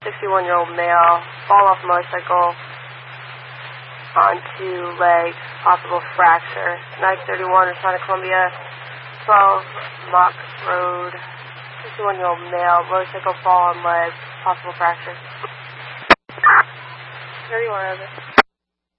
61-year-old male, fall off motorcycle onto leg, possible fracture. 931 Santa Columbia, 12 Mock Road, 61-year-old male, motorcycle fall on leg, possible fracture. 31 over.